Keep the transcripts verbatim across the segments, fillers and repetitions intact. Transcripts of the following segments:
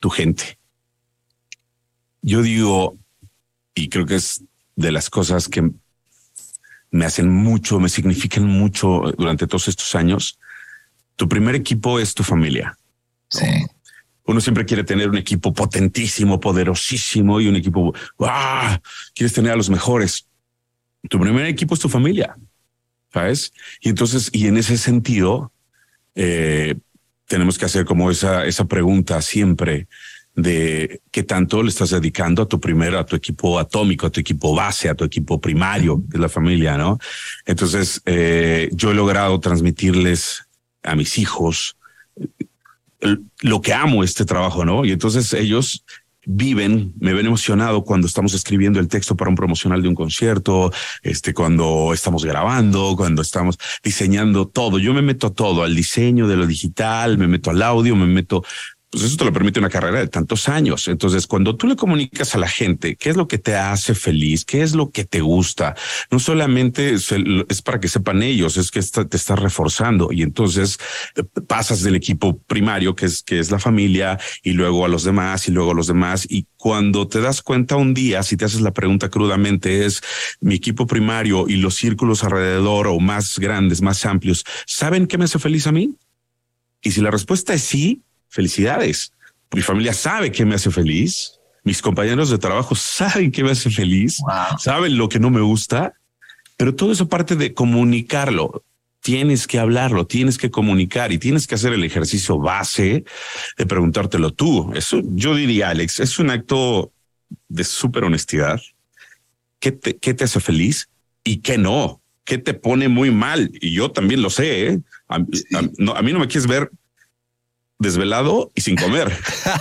tu gente. Yo digo, y creo que es de las cosas que me hacen mucho, me significan mucho durante todos estos años. Tu primer equipo es tu familia. Sí. Uno siempre quiere tener un equipo potentísimo, poderosísimo y un equipo, ¡ah! Quieres tener a los mejores. Tu primer equipo es tu familia, ¿sabes? Y entonces, y en ese sentido, eh, tenemos que hacer como esa, esa pregunta siempre de qué tanto le estás dedicando a tu primer, a tu equipo atómico, a tu equipo base, a tu equipo primario, que es la familia, ¿no? Entonces, eh, yo he logrado transmitirles a mis hijos lo que amo este trabajo, ¿no? Y entonces ellos viven, me ven emocionado cuando estamos escribiendo el texto para un promocional de un concierto, este, cuando estamos grabando, cuando estamos diseñando todo. Yo me meto a todo, al diseño de lo digital, me meto al audio, me meto. Pues eso te lo permite una carrera de tantos años. Entonces, cuando tú le comunicas a la gente qué es lo que te hace feliz, qué es lo que te gusta, no solamente es, el, es para que sepan ellos, es que está, te estás reforzando y entonces pasas del equipo primario, que es, que es la familia, y luego a los demás y luego a los demás. Y cuando te das cuenta un día, si te haces la pregunta crudamente, es mi equipo primario y los círculos alrededor o más grandes, más amplios, ¿saben qué me hace feliz a mí? Y si la respuesta es sí, felicidades. Mi familia sabe que me hace feliz. Mis compañeros de trabajo saben que me hace feliz. Wow. Saben lo que no me gusta, pero todo eso parte de comunicarlo. Tienes que hablarlo, tienes que comunicar y tienes que hacer el ejercicio base de preguntártelo tú. Eso yo diría, Alex, es un acto de súper honestidad. ¿Qué te, qué te hace feliz y qué no? ¿Qué te pone muy mal? Y yo también lo sé, ¿eh? A, Sí. a, no, a mí no me quieres ver desvelado y sin comer.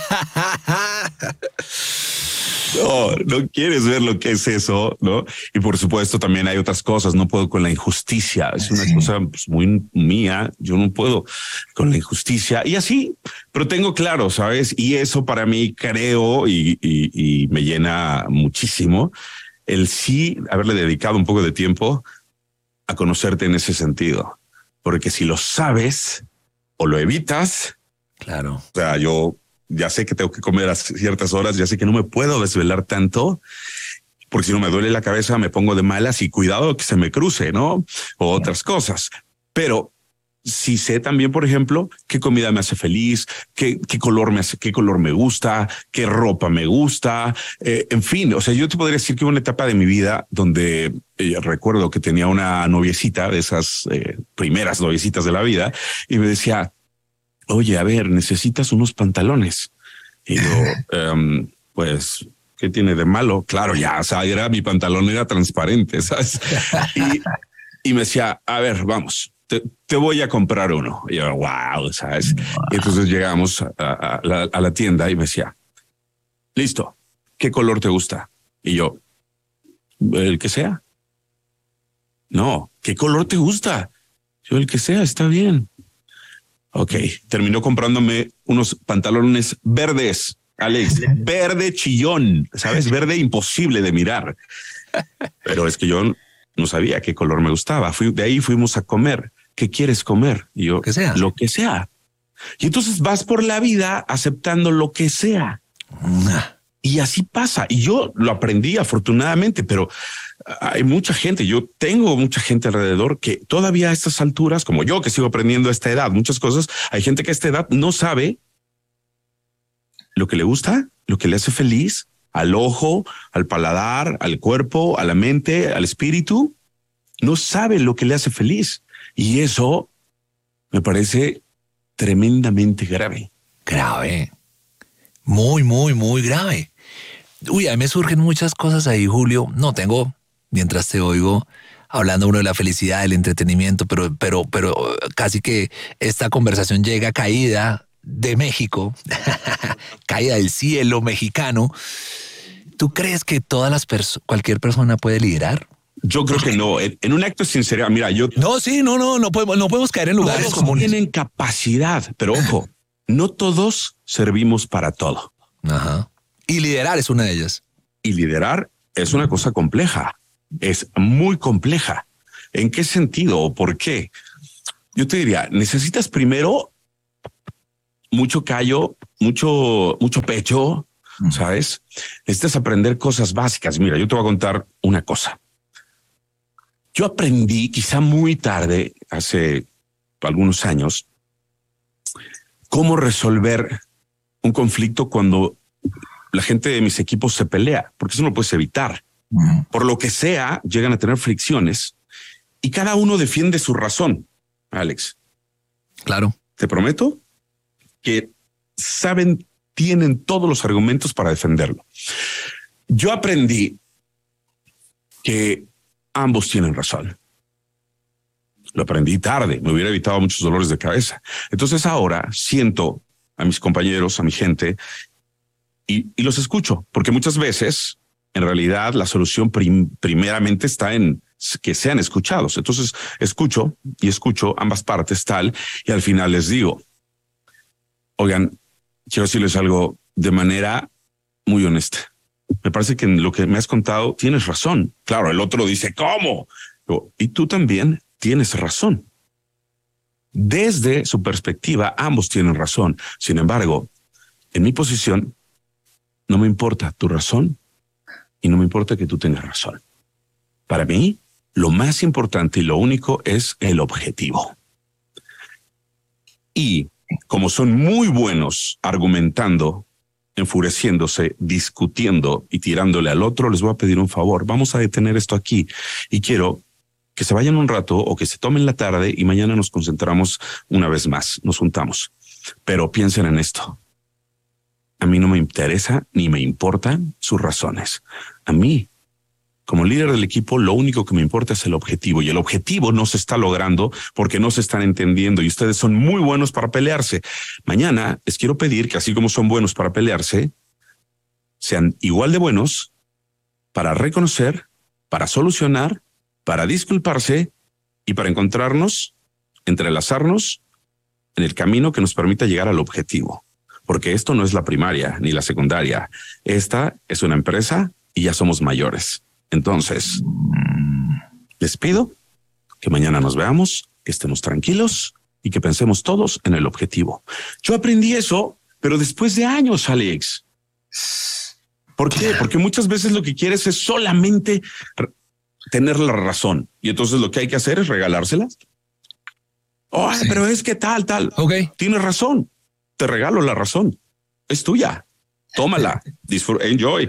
No, no quieres ver lo que es eso, ¿no? Y por supuesto también hay otras cosas. No puedo con la injusticia. Es una Sí. cosa pues, muy mía. Yo no puedo con la injusticia y así, pero tengo claro, ¿sabes? Y eso para mí creo y, y, y me llena muchísimo el sí haberle dedicado un poco de tiempo a conocerte en ese sentido. Porque si lo sabes o lo evitas, Claro. o sea, yo ya sé que tengo que comer a ciertas horas, ya sé que no me puedo desvelar tanto, porque si no me duele la cabeza, me pongo de malas y cuidado que se me cruce, ¿no? O otras cosas. Pero si sé también, por ejemplo, qué comida me hace feliz, qué, qué color me hace, qué color me gusta, qué ropa me gusta, eh, en fin, o sea, yo te podría decir que hubo una etapa de mi vida donde eh, recuerdo que tenía una noviecita de esas eh, primeras noviecitas de la vida y me decía, oye, a ver, necesitas unos pantalones. Y yo, um, pues, ¿qué tiene de malo? Claro, ya, o sea, era, mi pantalón era transparente, ¿sabes? Y, y me decía, a ver, vamos, te, te voy a comprar uno. Y yo, wow, ¿sabes? Wow. Y entonces llegamos a, a, a, la, a la tienda y me decía, listo, ¿qué color te gusta? Y yo, el que sea. No, ¿qué color te gusta? Yo, el que sea, está bien. Ok, terminó comprándome unos pantalones verdes, Alex, verde chillón, ¿sabes? Verde imposible de mirar. Pero es que yo no sabía qué color me gustaba. Fui, de ahí fuimos a comer. ¿Qué quieres comer? Y yo, lo que sea. Lo que sea. Y entonces vas por la vida aceptando lo que sea. Y así pasa. Y yo lo aprendí afortunadamente, pero hay mucha gente, yo tengo mucha gente alrededor que todavía a estas alturas, como yo que sigo aprendiendo a esta edad, muchas cosas, hay gente que a esta edad no sabe lo que le gusta, lo que le hace feliz al ojo, al paladar, al cuerpo, a la mente, al espíritu. No sabe lo que le hace feliz. Y eso me parece tremendamente grave. Grave. Muy, muy, muy grave. Uy, a mí me surgen muchas cosas ahí, Julio. No tengo, mientras te oigo, hablando uno de la felicidad, del entretenimiento, pero, pero, pero casi que esta conversación llega caída de México, caída del cielo mexicano. ¿Tú crees que todas las personas, cualquier persona puede liderar? Yo creo que no. En, en un acto de sinceridad, mira, yo... No, sí, no, no, no podemos, no podemos caer en lugares todos comunes. Tienen capacidad, pero ojo, no todos servimos para todo. Ajá. Y liderar es una de ellas. Y liderar es una cosa compleja. Es muy compleja. ¿En qué sentido o por qué? Yo te diría, necesitas primero mucho callo, mucho, mucho pecho, mm. ¿sabes? Necesitas aprender cosas básicas. Mira, yo te voy a contar una cosa. Yo aprendí quizá muy tarde, hace algunos años, cómo resolver un conflicto cuando la gente de mis equipos se pelea, porque eso no lo puedes evitar. Uh-huh. Por lo que sea, llegan a tener fricciones y cada uno defiende su razón, Alex. Claro. Te prometo que saben, tienen todos los argumentos para defenderlo. Yo aprendí que ambos tienen razón. Lo aprendí tarde, me hubiera evitado muchos dolores de cabeza. Entonces ahora siento a mis compañeros, a mi gente, y, y los escucho, porque muchas veces, en realidad, la solución prim, primeramente está en que sean escuchados. Entonces escucho y escucho ambas partes tal, y al final les digo, oigan, quiero decirles algo de manera muy honesta. Me parece que en lo que me has contado tienes razón. Claro, el otro dice, ¿cómo? Y tú también tienes razón. Desde su perspectiva, ambos tienen razón. Sin embargo, en mi posición, no me importa tu razón y no me importa que tú tengas razón. Para mí, lo más importante y lo único es el objetivo. Y como son muy buenos argumentando, enfureciéndose, discutiendo y tirándole al otro, les voy a pedir un favor. Vamos a detener esto aquí y quiero que se vayan un rato o que se tomen la tarde y mañana nos concentramos una vez más, nos juntamos. Pero piensen en esto. A mí no me interesa ni me importan sus razones. A mí, como líder del equipo, lo único que me importa es el objetivo, y el objetivo no se está logrando porque no se están entendiendo y ustedes son muy buenos para pelearse. Mañana les quiero pedir que, así como son buenos para pelearse, sean igual de buenos para reconocer, para solucionar, para disculparse y para encontrarnos, entrelazarnos en el camino que nos permita llegar al objetivo. Porque esto no es la primaria ni la secundaria. Esta es una empresa y ya somos mayores. Entonces, les pido que mañana nos veamos, que estemos tranquilos y que pensemos todos en el objetivo. Yo aprendí eso, pero después de años, Alex. ¿Por qué? Porque muchas veces lo que quieres es solamente tener la razón. Y entonces lo que hay que hacer es regalárselas. Oh, sí. Pero es que tal, tal. Ok. Tienes razón. Te regalo la razón. Es tuya. Tómala. Disfruta. Enjoy.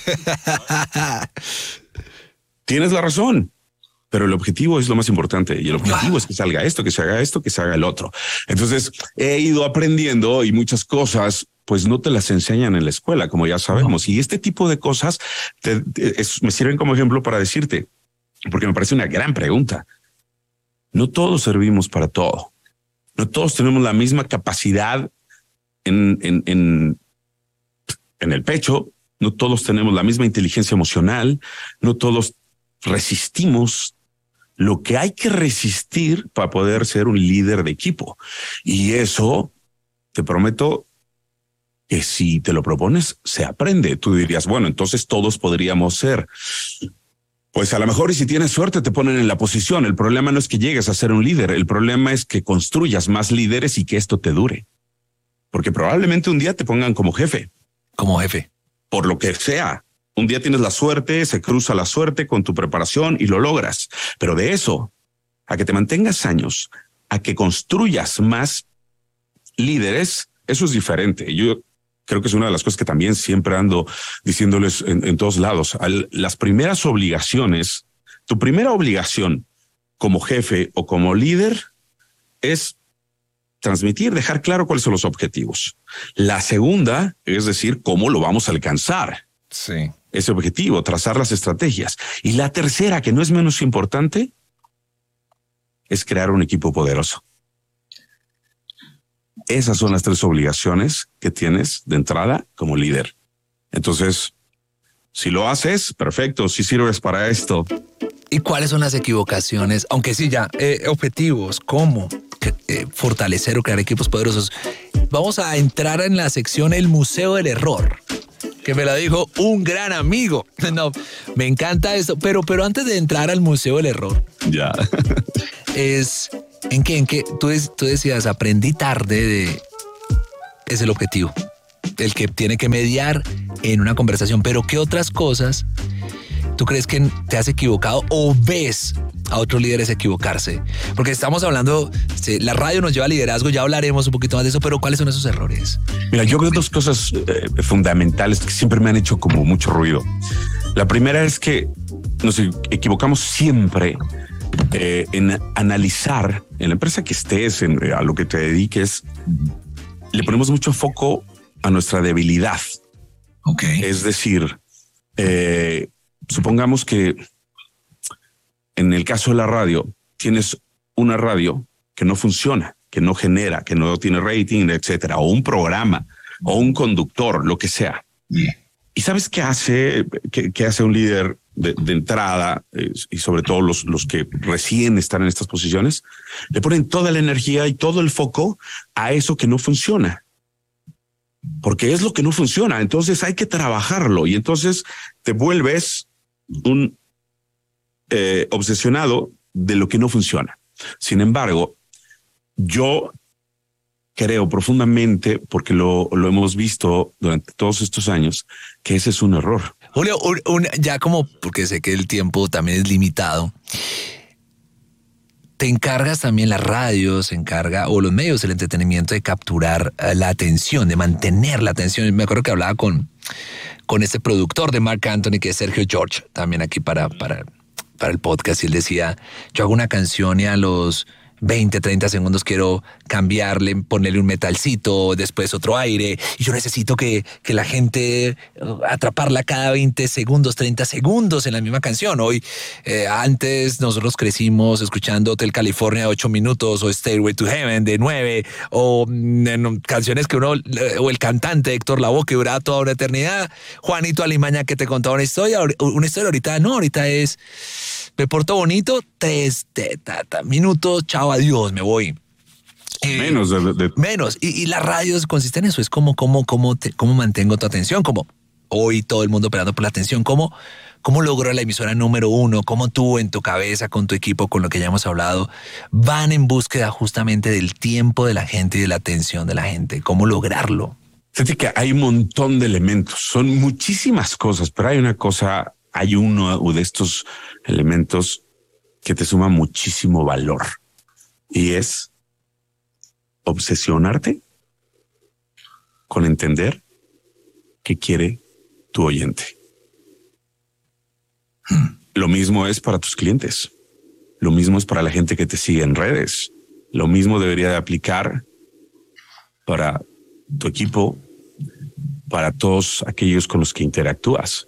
Tienes la razón. Pero el objetivo es lo más importante. Y el objetivo es que salga esto, que se haga esto, que se haga el otro. Entonces he ido aprendiendo y muchas cosas pues no te las enseñan en la escuela, como ya sabemos. Y este tipo de cosas te, te, es, me sirven como ejemplo para decirte, porque me parece una gran pregunta. No todos servimos para todo. No todos tenemos la misma capacidad en, en, en, en el pecho. No todos tenemos la misma inteligencia emocional. No todos resistimos lo que hay que resistir para poder ser un líder de equipo. Y eso, te prometo que si te lo propones, se aprende. Tú dirías, bueno, entonces todos podríamos ser. Pues a lo mejor, y si tienes suerte, te ponen en la posición. El problema no es que llegues a ser un líder. El problema es que construyas más líderes y que esto te dure. Porque probablemente un día te pongan como jefe. Como jefe. Por lo que sea. Un día tienes la suerte, se cruza la suerte con tu preparación y lo logras. Pero de eso, a que te mantengas años, a que construyas más líderes, eso es diferente. Yo creo que es una de las cosas que también siempre ando diciéndoles en, en todos lados. Al, las primeras obligaciones, tu primera obligación como jefe o como líder es transmitir, dejar claro cuáles son los objetivos. La segunda es decir, cómo lo vamos a alcanzar. Sí. Ese objetivo, trazar las estrategias. Y la tercera, que no es menos importante, es crear un equipo poderoso. Esas son las tres obligaciones que tienes de entrada como líder. Entonces, si lo haces, perfecto, si sirves para esto. ¿Y cuáles son las equivocaciones? Aunque sí, ya, eh, objetivos, ¿cómo eh, fortalecer o crear equipos poderosos? Vamos a entrar en la sección El Museo del Error, que me la dijo un gran amigo. No, me encanta esto, pero, pero antes de entrar al Museo del Error, ya. es... ¿En qué? ¿En qué? Tú, tú decías, aprendí tarde de es el objetivo, el que tiene que mediar en una conversación. Pero ¿qué otras cosas tú crees que te has equivocado o ves a otros líderes equivocarse? Porque estamos hablando, sí, la radio nos lleva a liderazgo, ya hablaremos un poquito más de eso, pero ¿cuáles son esos errores? Mira, yo creo dos cosas eh, fundamentales que siempre me han hecho como mucho ruido. La primera es que nos equivocamos siempre eh, en analizar en la empresa que estés, en, a lo que te dediques, le ponemos mucho foco a nuestra debilidad. Ok. Es decir, eh, supongamos que en el caso de la radio, tienes una radio que no funciona, que no genera, que no tiene rating, etcétera, o un programa, o un conductor, lo que sea. Yeah. ¿Y sabes qué hace, qué, qué hace un líder de, de entrada, eh, y sobre todo los, los que recién están en estas posiciones? Le ponen toda la energía y todo el foco a eso que no funciona. Porque es lo que no funciona. Entonces hay que trabajarlo y entonces te vuelves un eh, obsesionado de lo que no funciona. Sin embargo, yo creo profundamente, porque lo, lo hemos visto durante todos estos años, que ese es un error. Julio, un, un, ya como, porque sé que el tiempo también es limitado, te encargas también, la radio se encarga, o los medios del entretenimiento, de capturar la atención, de mantener la atención. Me acuerdo que hablaba con, con este productor de Marc Anthony, que es Sergio George, también aquí para, para, para el podcast, y él decía, yo hago una canción y a los veinte, treinta segundos quiero cambiarle, ponerle un metalcito, después otro aire, y yo necesito que, que la gente atraparla cada veinte segundos, treinta segundos en la misma canción. Hoy, eh, antes nosotros crecimos escuchando Hotel California de ocho minutos, o Stairway to Heaven de nueve, o en canciones que uno, o el cantante Héctor Lavoe, que duraba toda una eternidad, Juanito Alimaña, que te contaba una historia, una historia ahorita, no, ahorita es, me porto bonito, tres de, ta, ta, minutos, chao, adiós, me voy. Eh, menos. De, de... Menos. Y, y la radio consiste en eso, es como, como, como, te, cómo mantengo tu atención, como hoy todo el mundo operando por la atención, cómo, cómo logró la emisora número uno, cómo tú en tu cabeza, con tu equipo, con lo que ya hemos hablado, van en búsqueda justamente del tiempo de la gente y de la atención de la gente, cómo lograrlo. Fíjate que hay un montón de elementos, son muchísimas cosas, pero hay una cosa, hay uno de estos elementos que te suma muchísimo valor y es obsesionarte con entender qué quiere tu oyente. Hmm. Lo mismo es para tus clientes. Lo mismo es para la gente que te sigue en redes. Lo mismo debería de aplicar para tu equipo, para todos aquellos con los que interactúas.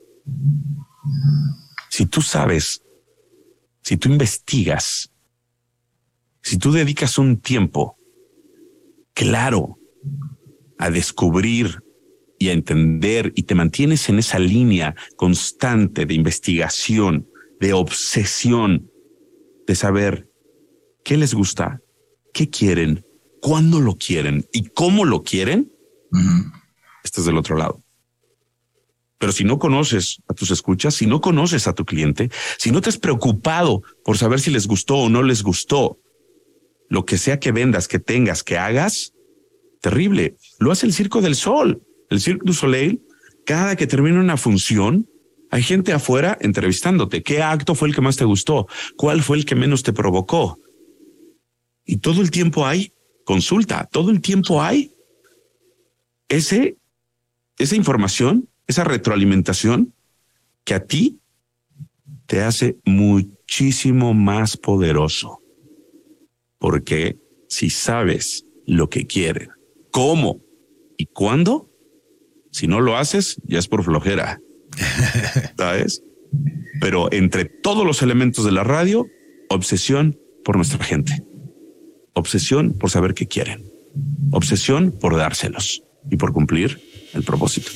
Si tú sabes, si tú investigas, si tú dedicas un tiempo claro a descubrir y a entender y te mantienes en esa línea constante de investigación, de obsesión, de saber qué les gusta, qué quieren, cuándo lo quieren y cómo lo quieren, uh-huh. Estás del otro lado. Pero si no conoces a tus escuchas, si no conoces a tu cliente, si no te has preocupado por saber si les gustó o no les gustó, lo que sea que vendas, que tengas, que hagas, terrible. Lo hace el Circo del Sol, el Cirque du Soleil. Cada que termina una función, hay gente afuera entrevistándote. ¿Qué acto fue el que más te gustó? ¿Cuál fue el que menos te provocó? Y todo el tiempo hay consulta, todo el tiempo hay ese, esa información, esa retroalimentación que a ti te hace muchísimo más poderoso. Porque si sabes lo que quieren, cómo y cuándo, si no lo haces, ya es por flojera. ¿Sabes? Pero entre todos los elementos de la radio, obsesión por nuestra gente. Obsesión por saber qué quieren. Obsesión por dárselos y por cumplir el propósito.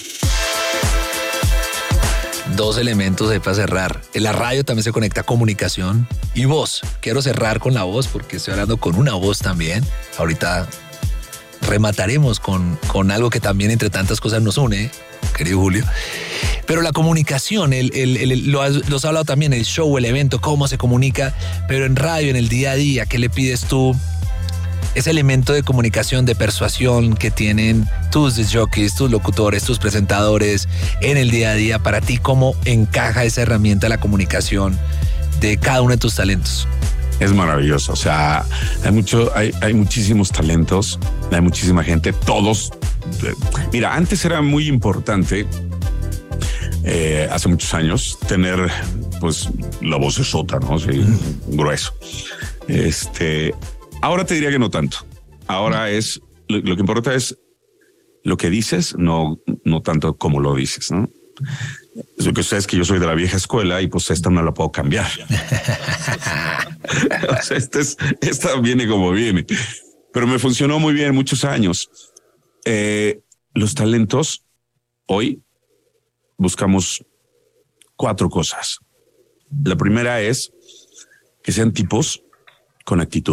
Dos elementos de para cerrar. En la radio también se conecta comunicación y voz. Quiero cerrar con la voz porque estoy hablando con una voz también. Ahorita remataremos con, con algo que también entre tantas cosas nos une, querido Julio. Pero la comunicación, el, el, el, lo, has, lo has hablado también, el show, el evento, cómo se comunica, pero en radio, en el día a día, ¿qué le pides tú ese elemento de comunicación, de persuasión que tienen tus disc jockeys, tus locutores, tus presentadores en el día a día, para ti, ¿cómo encaja esa herramienta de la comunicación de cada uno de tus talentos? Es maravilloso. O sea, hay mucho, hay, hay muchísimos talentos, hay muchísima gente, todos. Mira, antes era muy importante, eh, hace muchos años, tener pues la voz de sota, ¿no? Sí, mm. grueso. Este, ahora te diría que no tanto. Ahora es, lo, lo que importa es lo que dices, no, no tanto como lo dices, ¿no? Lo que sé es que yo soy de la vieja escuela y pues esta no la puedo cambiar. O sea, esta, es, esta viene como viene, pero me funcionó muy bien muchos años. Eh, los talentos, hoy buscamos cuatro cosas. La primera es que sean tipos con actitud.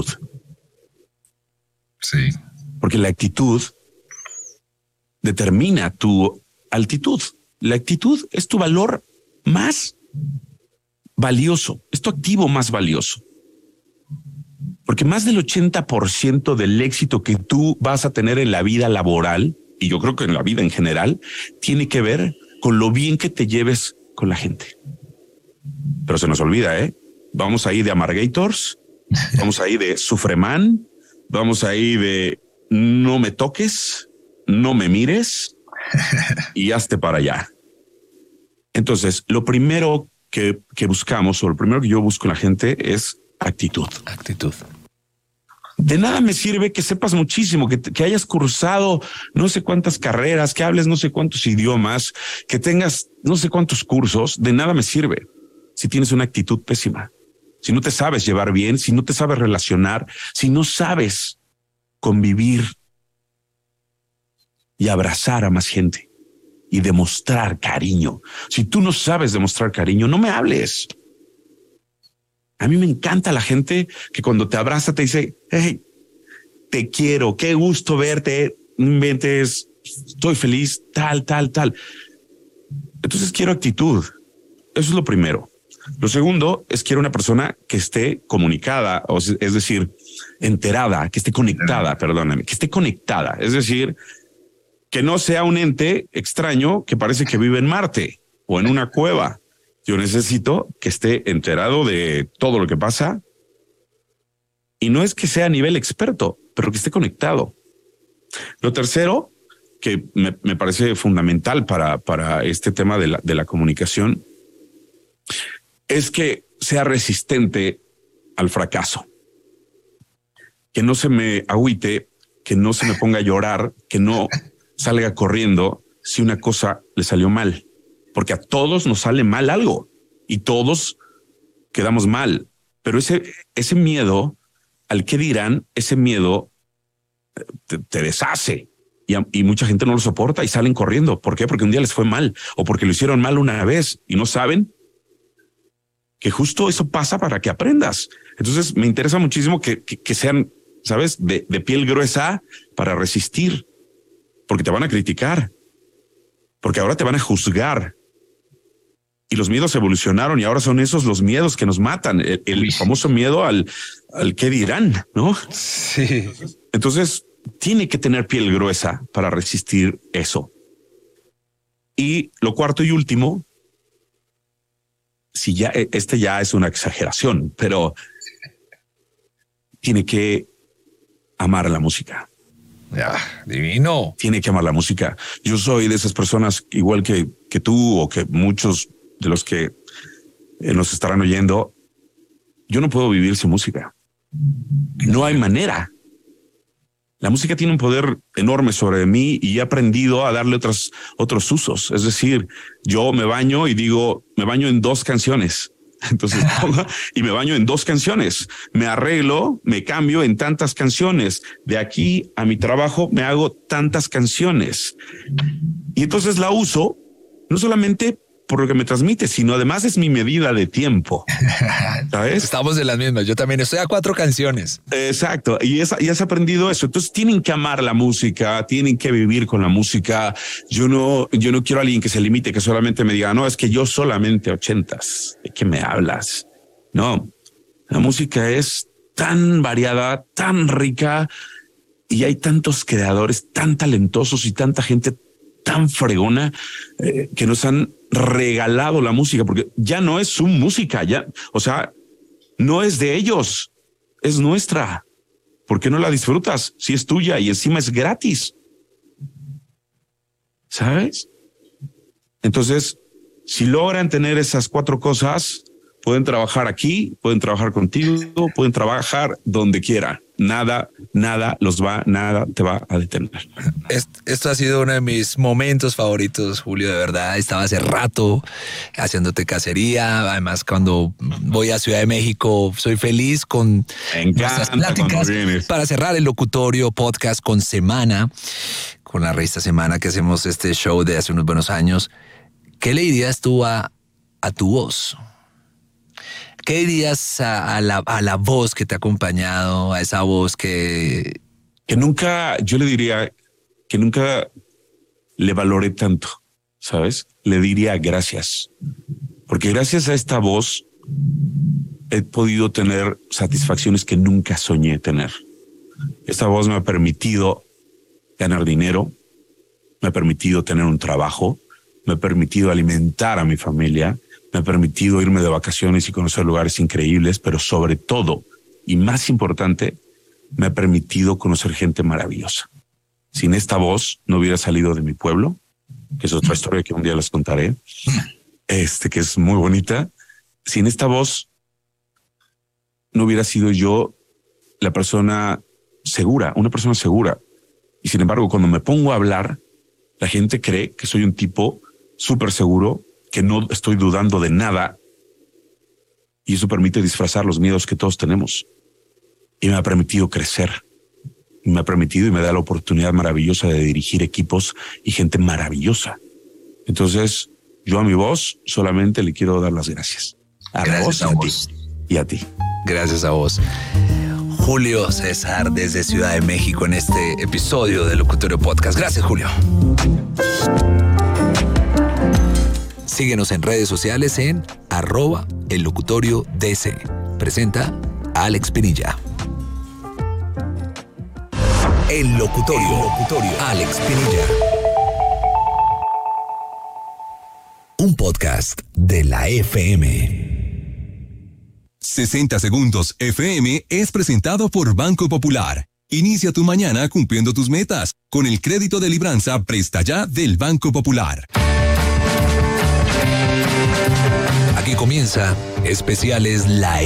Sí. Porque la actitud determina tu altitud. La actitud es tu valor más valioso, es tu activo más valioso. Porque más del ochenta por ciento del éxito que tú vas a tener en la vida laboral, y yo creo que en la vida en general, tiene que ver con lo bien que te lleves con la gente. Pero se nos olvida, ¿eh? Vamos ahí de Amargators, vamos ahí de Sufreman, vamos ahí de no me toques, no me mires y hazte para allá. Entonces, lo primero que, que buscamos, o lo primero que yo busco en la gente es actitud. Actitud. De nada me sirve que sepas muchísimo, que, que hayas cursado no sé cuántas carreras, que hables no sé cuántos idiomas, que tengas no sé cuántos cursos. De nada me sirve si tienes una actitud pésima, si no te sabes llevar bien, si no te sabes relacionar, si no sabes convivir y abrazar a más gente y demostrar cariño. Si tú no sabes demostrar cariño, no me hables. A mí me encanta la gente que cuando te abraza te dice, hey, te quiero, qué gusto verte, no inventes, estoy feliz, tal, tal, tal. Entonces quiero actitud. Eso es lo primero. Lo segundo es quiero una persona que esté comunicada, o es decir, enterada, que esté conectada, perdóname, que esté conectada. Es decir, que no sea un ente extraño que parece que vive en Marte o en una cueva. Yo necesito que esté enterado de todo lo que pasa, y no es que sea a nivel experto, pero que esté conectado. Lo tercero, que me, me parece fundamental para, para este tema de la, de la comunicación, es que sea resistente al fracaso, que no se me agüite, que no se me ponga a llorar, que no salga corriendo si una cosa le salió mal. Porque a todos nos sale mal algo y todos quedamos mal. Pero ese, ese miedo al qué dirán, ese miedo te, te deshace y, y mucha gente no lo soporta y salen corriendo. ¿Por qué? Porque un día les fue mal o porque lo hicieron mal una vez y no saben que justo eso pasa para que aprendas. Entonces me interesa muchísimo que, que, que sean, ¿sabes? De, de piel gruesa para resistir, porque te van a criticar, porque ahora te van a juzgar. Y los miedos evolucionaron y ahora son esos los miedos que nos matan. El, el famoso miedo al, al qué dirán, ¿no? Sí. Entonces tiene que tener piel gruesa para resistir eso. Y lo cuarto y último, si ya, este ya es una exageración, pero tiene que amar la música. Ya, divino. Tiene que amar la música. Yo soy de esas personas, igual que, que tú o que muchos de los que nos estarán oyendo. Yo no puedo vivir sin música. No hay manera. La música tiene un poder enorme sobre mí y he aprendido a darle otros, otros usos. Es decir, yo me baño y digo, me baño en dos canciones. Entonces, y me baño en dos canciones. Me arreglo, me cambio en tantas canciones. De aquí a mi trabajo me hago tantas canciones. Y entonces la uso no solamente por lo que me transmite, sino además es mi medida de tiempo. ¿Sabes? Estamos en las mismas. Yo también estoy a cuatro canciones. Exacto. Y, es, y has aprendido eso. Entonces tienen que amar la música, tienen que vivir con la música. Yo no, yo no quiero a alguien que se limite, que solamente me diga, no, es que yo solamente ochentas. ¿De qué me hablas? No, la música es tan variada, tan rica, y hay tantos creadores tan talentosos y tanta gente tan fregona eh, que nos han regalado la música, porque ya no es su música, ya, o sea, no es de ellos, es nuestra. ¿Por qué no la disfrutas? Si es tuya y encima es gratis. ¿Sabes? Entonces, si logran tener esas cuatro cosas, pueden trabajar aquí, pueden trabajar contigo, pueden trabajar donde quiera. Nada, nada los va, nada te va a detener. Esto ha sido uno de mis momentos favoritos, Julio, de verdad. Estaba hace rato haciéndote cacería. Además, cuando voy a Ciudad de México, soy feliz con nuestras pláticas. Para cerrar el locutorio podcast con Semana, con la revista Semana, que hacemos este show de hace unos buenos años, ¿qué le dirías tú a, a tu voz? ¿Qué dirías a, a, la, a la voz que te ha acompañado, a esa voz que... Que nunca, yo le diría que nunca le valoré tanto, ¿sabes? Le diría gracias. Porque gracias a esta voz he podido tener satisfacciones que nunca soñé tener. Esta voz me ha permitido ganar dinero, me ha permitido tener un trabajo, me ha permitido alimentar a mi familia, me ha permitido irme de vacaciones y conocer lugares increíbles, pero sobre todo, y más importante, me ha permitido conocer gente maravillosa. Sin esta voz no hubiera salido de mi pueblo, que es otra historia que un día les contaré, este, que es muy bonita. Sin esta voz no hubiera sido yo la persona segura, una persona segura. Y sin embargo, cuando me pongo a hablar, la gente cree que soy un tipo súper seguro, que no estoy dudando de nada, y eso permite disfrazar los miedos que todos tenemos. Y me ha permitido crecer, y me ha permitido y me da la oportunidad maravillosa de dirigir equipos y gente maravillosa. Entonces, yo a mi voz solamente le quiero dar las gracias. A la voz, a ti y a ti. Gracias a vos. Julio César desde Ciudad de México en este episodio del Locutorio Podcast. Gracias, Julio. Síguenos en redes sociales en arroba el locutorio D C. Presenta Alex Pinilla. El locutorio, el locutorio. Alex Pinilla. Un podcast de la F M. sesenta Segundos F M es presentado por Banco Popular. Inicia tu mañana cumpliendo tus metas con el crédito de libranza Presta Ya del Banco Popular. Aquí comienza Especiales La